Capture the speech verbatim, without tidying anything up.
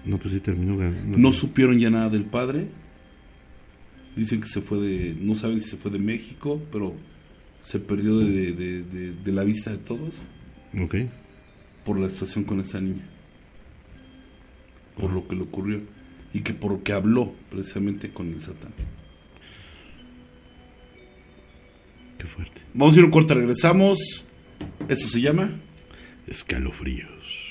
No, pues sí terminó ganando. No supieron ya nada del padre. Dicen que se fue de... No saben si se fue de México, pero se perdió de, de, de, de la vista de todos. Ok. Por la situación con esa niña. Por uh-huh. lo que le ocurrió. Y que por lo que habló precisamente con el Satán. Qué fuerte. Vamos a ir a un corte, regresamos. ¿Eso se llama? Escalofríos.